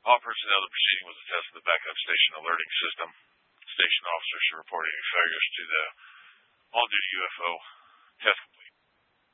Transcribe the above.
All personnel, the proceeding was a test of the backup station alerting system. Station officers are reporting failures to the on-duty UFO test complete.